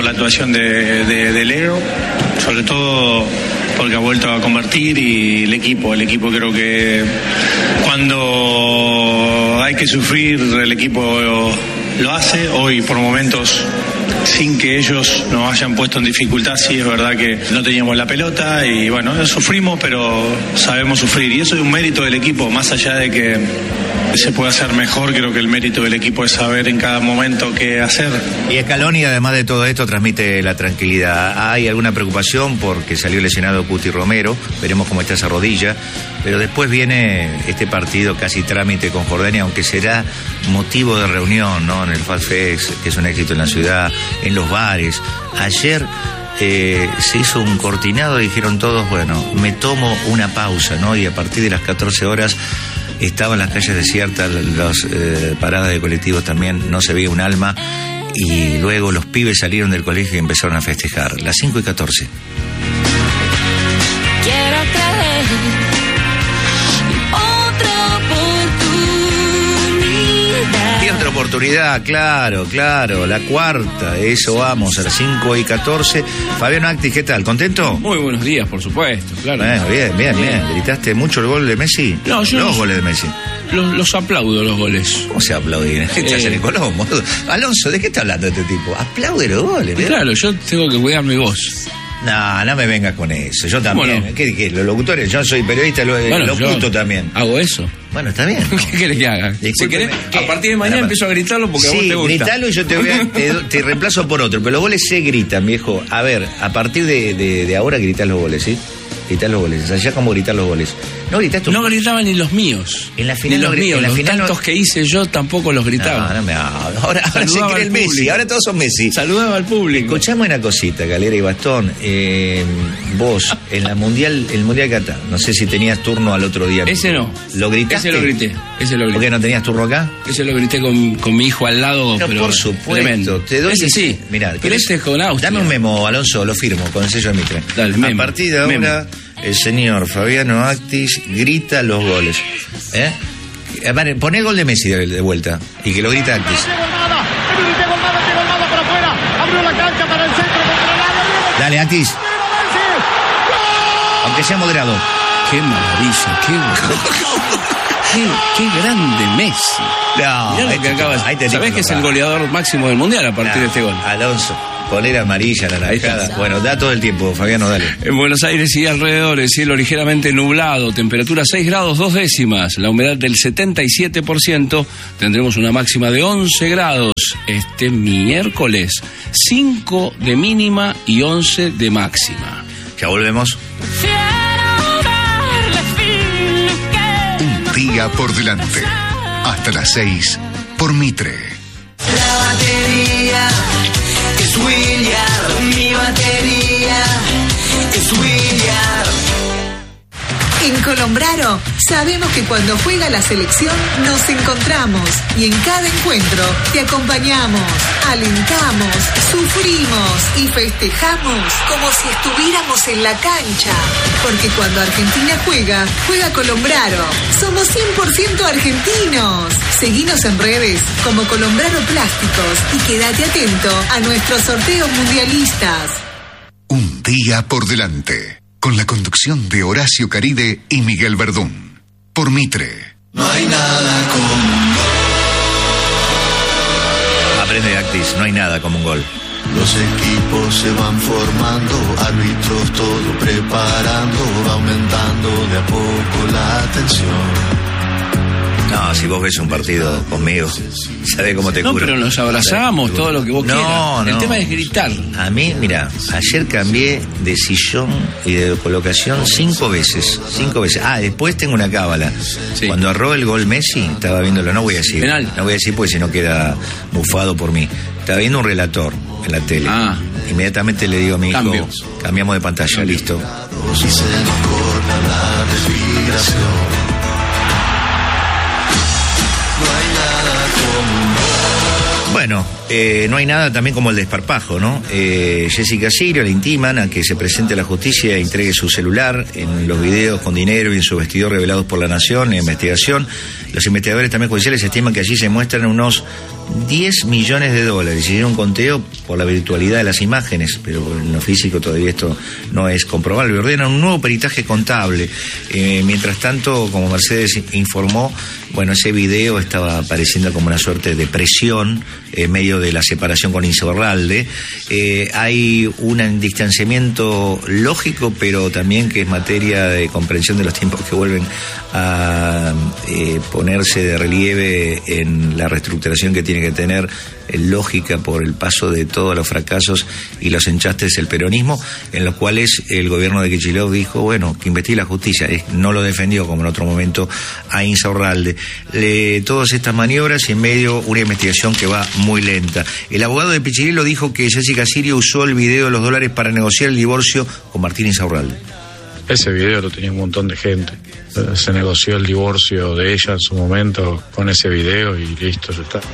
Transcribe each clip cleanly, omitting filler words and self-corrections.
la actuación de Leo, sobre todo porque ha vuelto a convertir, y el equipo creo que cuando hay que sufrir el equipo lo hace. Hoy por momentos, sin que ellos nos hayan puesto en dificultad, sí es verdad que no teníamos la pelota y bueno, sufrimos, pero sabemos sufrir, y eso es un mérito del equipo, más allá de que se puede hacer mejor. Creo que el mérito del equipo es saber en cada momento qué hacer. Y Scaloni, además de todo esto, transmite la tranquilidad. Hay alguna preocupación porque salió lesionado Cuti Romero, veremos cómo está esa rodilla, pero después viene este partido casi trámite con Jordania, aunque será motivo de reunión, ¿no? En el Fast Fest, que es un éxito en la ciudad, en los bares. Ayer se hizo un cortinado y dijeron todos, bueno, me tomo una pausa, ¿no? Y a partir de las 14 horas estaban las calles desiertas, las paradas de colectivos también, no se veía un alma, y luego los pibes salieron del colegio y empezaron a festejar. Las 5:14. Quiero traer otra oportunidad. Y otra oportunidad, claro, la cuarta, eso vamos, a las 5:14. Fabiano Actis, ¿qué tal? ¿Contento? Muy buenos días, por supuesto, claro. Bueno, bien. ¿Gritaste mucho el gol de Messi? No, yo los goles de Messi. Los aplaudo, los goles. ¿Cómo se aplaudir? Estás en el Colón, boludo. Alonso, ¿de qué está hablando este tipo? Aplaude los goles, ¿verdad? Claro, yo tengo que cuidar mi voz. No me vengas con eso. Yo también. Bueno. ¿Qué? Los locutores, yo soy periodista, locuto también. Hago eso. Bueno, está bien. ¿Qué querés que haga? Si querés, a partir de mañana empiezo a gritarlo porque a vos te gusta. Sí, gritalo y yo te reemplazo por otro. Pero los goles se gritan, viejo. A ver, a partir de ahora gritás los goles, ¿sí? Gritar los goles, allá como gritar los goles. No gritaste. No gritaba ni los míos. En la final ni los míos. En la los final tantos que hice yo tampoco los gritaba. No me hagas. Ahora se cree el Messi. Público. Ahora todos son Messi. Saludaba al público. Escuchame una cosita, Galera y Bastón. Vos, en el Mundial Qatar, no sé si tenías turno al otro día. Ese no. ¿Lo gritaste? Ese lo grité. ¿Por qué no tenías turno acá? Ese lo grité con mi hijo al lado. No, pero por supuesto. Tremendo. Te doy ese sí. Mirá, pero ese es con Austria. Dame un memo, Alonso, lo firmo con el sello de Mitre. Dale, memo. A partir de ahora, memo. El señor Fabiano Actis grita los goles. Poné el gol de Messi de vuelta y que lo grita Actis. Dale, Actis. Aunque sea moderado. Qué maravilla, qué grande Messi. No, mirá lo que acabas. ¿Sabés que es el goleador máximo del Mundial a partir de este gol? Alonso, poner amarilla, naranjada. Bueno, da todo el tiempo, Fabiano, dale. En Buenos Aires y alrededores, cielo ligeramente nublado, temperatura 6 grados 2 décimas, la humedad del 77%, tendremos una máxima de 11 grados este miércoles, 5 de mínima y 11 de máxima. Ya volvemos. Un día por delante. Hasta las 6 por Mitre. La batería es Williard, mi batería es Williard. En Colombraro sabemos que cuando juega la selección nos encontramos y en cada encuentro te acompañamos, alentamos, sufrimos y festejamos como si estuviéramos en la cancha. Porque cuando Argentina juega Colombraro. Somos 100% argentinos. Seguinos en redes como Colombraro Plásticos y quédate atento a nuestros sorteos mundialistas. Un día por delante. Con la conducción de Horacio Caride y Miguel Verdún. Por Mitre. No hay nada como un gol. Aprende, Actis, no hay nada como un gol. Los equipos se van formando, árbitros todo preparando, va aumentando de a poco la tensión. No, si vos ves un partido conmigo, ¿sabés cómo te curo? No, pero nos abrazamos, todo lo que vos quieras. El tema es gritar. A mí, mira, ayer cambié de sillón y de colocación 5 veces. 5 veces. Después tengo una cábala. Sí. Cuando erró el gol Messi, estaba viéndolo, no voy a decir. Penal. No voy a decir porque si no queda bufado por mí. Estaba viendo un relator en la tele. Inmediatamente le digo a mi hijo, cambiamos de pantalla, listo. Si se nos corta la respiración. Bueno, no hay nada también como el desparpajo, ¿no? Jessica Sirio le intiman a que se presente a la justicia e entregue su celular en los videos con dinero y en su vestidor revelados por La Nación en investigación. Los investigadores también judiciales estiman que allí se muestran unos $10 millones. Hicieron un conteo por la virtualidad de las imágenes, pero en lo físico todavía esto no es comprobable. Ordenan un nuevo peritaje contable. Mientras tanto, como Mercedes informó, bueno, ese video estaba apareciendo como una suerte de presión en medio de la separación con Insaurralde. Hay un distanciamiento lógico, pero también que es materia de comprensión de los tiempos que vuelven a ponerse de relieve en la reestructuración que tiene que tener lógica por el paso de todos los fracasos y los enchastes del peronismo, en los cuales el gobierno de Kicillof dijo, bueno, que investigue la justicia. No lo defendió, como en otro momento, a Insaurralde. Todas estas maniobras y en medio una investigación que va muy lenta. El abogado de Piccirillo dijo que Jessica Sirio usó el video de los dólares para negociar el divorcio con Martín Insaurralde. Ese video lo tenía un montón de gente. Se negoció el divorcio de ella en su momento con ese video y listo, ya está.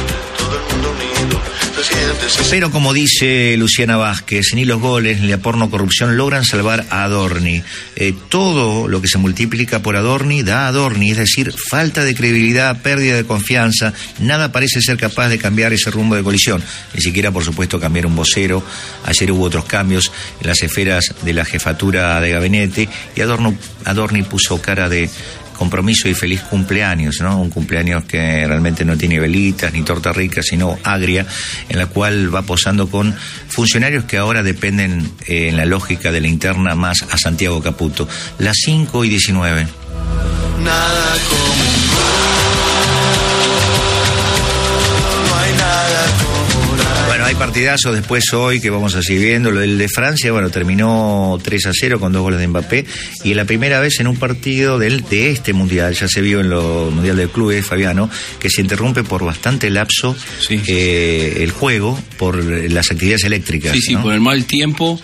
Pero como dice Luciana Vázquez, ni los goles ni la porno-corrupción logran salvar a Adorni. Todo lo que se multiplica por Adorni da a Adorni, es decir, falta de credibilidad, pérdida de confianza. Nada parece ser capaz de cambiar ese rumbo de colisión. Ni siquiera, por supuesto, cambiar un vocero. Ayer hubo otros cambios en las esferas de la jefatura de gabinete y Adorni puso cara de compromiso y feliz cumpleaños, ¿no? Un cumpleaños que realmente no tiene velitas ni torta rica, sino agria, en la cual va posando con funcionarios que ahora dependen en la lógica de la interna más a Santiago Caputo. Las 5:19. Nada como un gol. No hay nada como la... Bueno, hay partidazos después hoy que vamos a seguir viendo. El de Francia, bueno, terminó 3-0 con 2 goles de Mbappé. Y es la primera vez en un partido de este mundial, ya se vio en lo mundial del club, Fabiano, que se interrumpe por bastante lapso el juego por las actividades eléctricas. Sí, ¿no? Por el mal tiempo.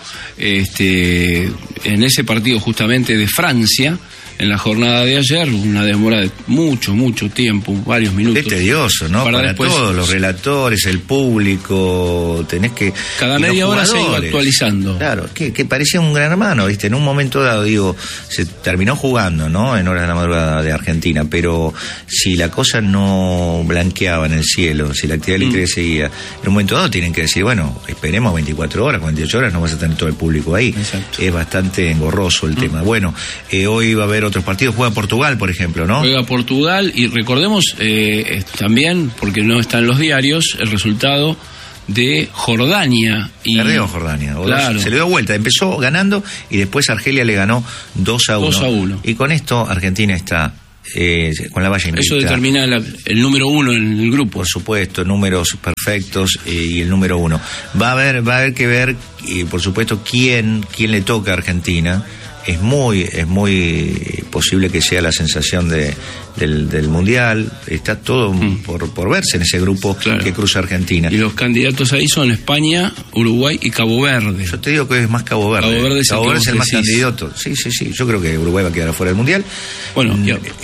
En ese partido justamente de Francia, en la jornada de ayer, una demora de mucho tiempo, varios minutos. Es tedioso, ¿no? Para después, todos los relatores, el público, tenés que... Cada media hora se iba actualizando. Claro, que parecía un gran hermano, ¿viste? En un momento dado, digo, se terminó jugando, ¿no? En horas de la madrugada de Argentina, pero si la cosa no blanqueaba en el cielo, si la actividad eléctrica seguía, en un momento dado tienen que decir, bueno, esperemos 24 horas, 48 horas, no vas a tener todo el público ahí. Exacto. Es bastante engorroso el tema. Bueno, hoy va a haber otros partidos, juega Portugal, por ejemplo, ¿no? Juega Portugal y recordemos también, porque no está en los diarios, el resultado de Jordania. Perdió Jordania, claro. Se le dio vuelta, empezó ganando y después Argelia le ganó 2-1. 2-1. Y con esto Argentina está con la valla invicta. Eso determina el número 1 en el grupo. Por supuesto, números perfectos y el número 1. Va a haber que ver, y por supuesto, quién le toca a Argentina. Es muy posible que sea la sensación del Mundial. Está todo por verse en ese grupo, claro, que cruza Argentina. Y los candidatos ahí son España, Uruguay y Cabo Verde. Yo te digo que es más Cabo Verde. Cabo Verde es el más candidato. Sí. Yo creo que Uruguay va a quedar afuera del Mundial. Bueno,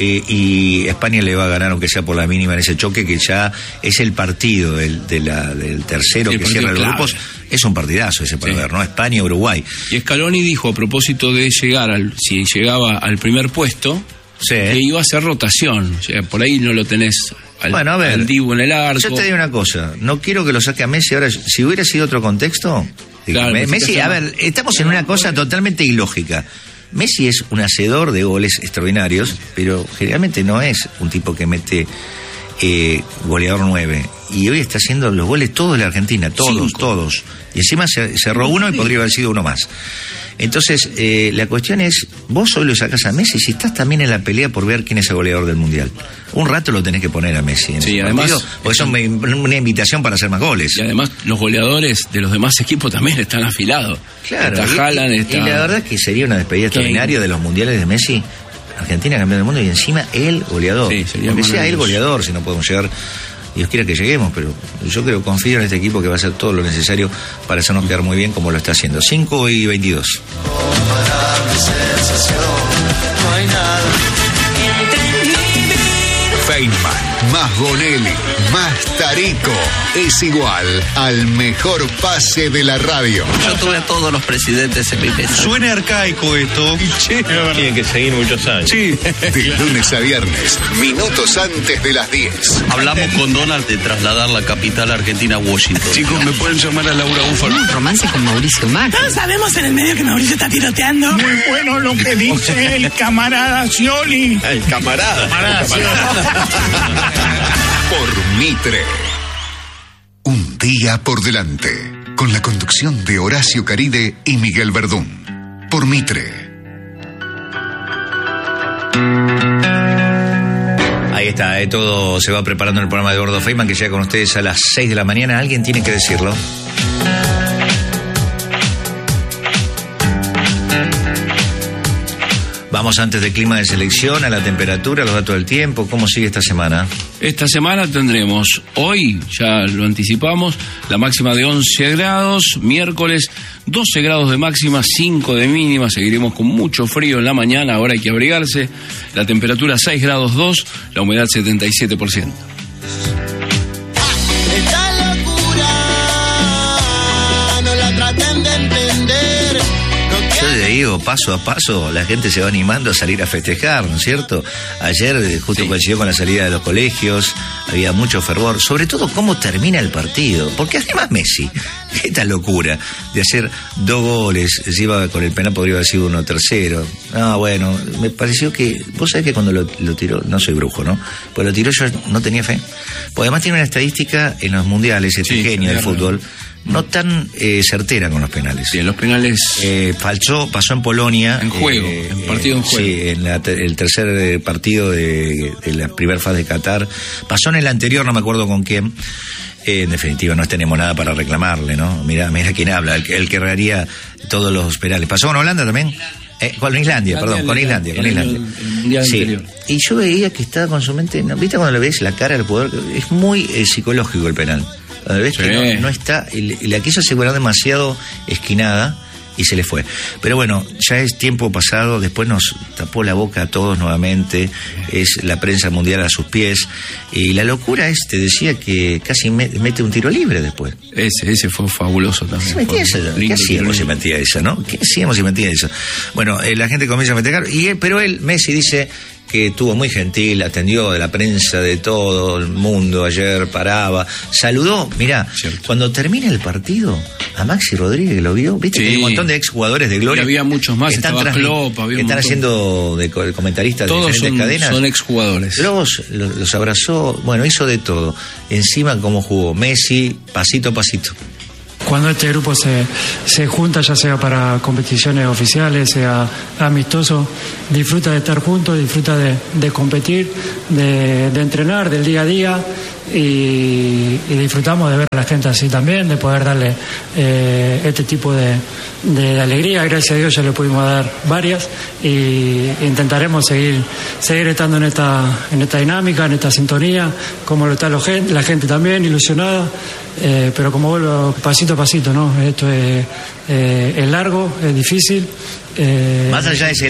y España le va a ganar, aunque sea por la mínima, en ese choque, que ya es el partido del tercero que cierra los grupos. Es un partidazo ese para ver, ¿no? España-Uruguay. Y Scaloni dijo, a propósito de si llegaba al primer puesto, que iba a hacer rotación. O sea, por ahí no lo tenés al Dibu en el arco. Yo te digo una cosa, no quiero que lo saque a Messi ahora. Si hubiera sido otro contexto, claro, Messi, a ver, estamos en una cosa totalmente ilógica. Messi es un hacedor de goles extraordinarios, pero generalmente no es un tipo que mete goleador 9. Y hoy está haciendo los goles todos de la Argentina, todos. Y encima cerró uno y podría haber sido uno más. Entonces, la cuestión es, vos hoy lo sacás a Messi si estás también en la pelea por ver quién es el goleador del Mundial. Un rato lo tenés que poner a Messi en ese partido, porque es una invitación para hacer más goles. Y además, los goleadores de los demás equipos también están afilados. Claro, y la verdad es que sería una despedida extraordinaria de los mundiales de Messi. Argentina campeón del mundo y encima el goleador. Aunque sea el goleador, si no podemos llegar, Dios quiera que lleguemos, pero yo confío en este equipo que va a hacer todo lo necesario para hacernos quedar muy bien como lo está haciendo. 5:22. Feynman. más Bonelli, más Tarico, es igual al mejor pase de la radio. Yo tuve a todos los presidentes en mi mesa. Suena arcaico esto. Tiene que seguir muchos años. Sí. De lunes a viernes, minutos antes de las 10. Hablamos con Donald de trasladar la capital argentina a Washington. Chicos, me pueden llamar a Laura Búfalo. Un romance con Mauricio Macri. Todos sabemos en el medio que Mauricio está tiroteando. Muy bueno lo que dice el camarada Scioli. El camarada. Por Mitre. Un día por delante. Con la conducción de Horacio Caride y Miguel Verdún. Por Mitre. Ahí está, todo se va preparando en el programa de Gordo Feynman, que llega con ustedes a las 6 de la mañana. Alguien tiene que decirlo. Vamos antes del clima de selección, a la temperatura, los datos del tiempo. ¿Cómo sigue esta semana? Esta semana tendremos, hoy, ya lo anticipamos, la máxima de 11 grados, miércoles 12 grados de máxima, 5 de mínima, seguiremos con mucho frío en la mañana, ahora hay que abrigarse, la temperatura 6 grados 2, la humedad 77%. Esta locura no la traten de entender. Yo le digo, paso a paso, la gente se va animando a salir a festejar, ¿no es cierto? Ayer justo coincidió con la salida de los colegios, había mucho fervor, sobre todo cómo termina el partido, porque además Messi, esta locura de hacer 2 goles, encima con el penal podría haber sido uno tercero. No, bueno, me pareció que, vos sabés que cuando lo tiró, no soy brujo, ¿no? Pues lo tiró yo no tenía fe, porque además tiene una estadística en los mundiales, este genio del fútbol, no tan certera con los penales. Sí, en los penales pasó en Polonia. En juego, en partido en juego. Sí, en el tercer partido de la primera fase de Qatar. Pasó en el anterior, no me acuerdo con quién. En definitiva, no tenemos nada para reclamarle, ¿no? Mira quién habla, el que erraría todos los penales. ¿Pasó con Holanda también? Con Islandia, perdón, con Islandia. El mundial anterior. Y yo veía que estaba con su mente, ¿no? ¿Viste cuando le ves la cara del jugador? Es muy psicológico el penal. ¿Ves? Sí. Que no está, y la quiso asegurar demasiado esquinada y se le fue. Pero bueno, ya es tiempo pasado, después nos tapó la boca a todos nuevamente, es la prensa mundial a sus pies, y la locura te decía que casi mete un tiro libre después. Ese fue fabuloso también. ¿Qué hacíamos si metía esa, no? ¿Qué hacíamos si metía esa? Bueno, la gente comienza a meter, pero Messi dice que estuvo muy gentil, atendió de la prensa de todo el mundo ayer, paraba, saludó. Mirá, cuando termina el partido, a Maxi Rodríguez lo vio, viste que hay un montón de exjugadores de Gloria. Y había muchos más, estaba Klopp, que están haciendo de comentaristas de diferentes cadenas. Son exjugadores. Los abrazó, bueno, hizo de todo. Encima como jugó Messi, pasito a pasito. Cuando este grupo se junta, ya sea para competiciones oficiales, sea amistoso, disfruta de estar juntos, disfruta de competir, de entrenar, del día a día, y disfrutamos de ver a la gente así también, de poder darle este tipo de alegría. Gracias a Dios ya le pudimos dar varias, y intentaremos seguir estando en esta dinámica, en esta sintonía, como lo está la gente también ilusionada. Pero como vuelvo, pasito a pasito, ¿no? Esto es largo, es difícil. Más allá de ese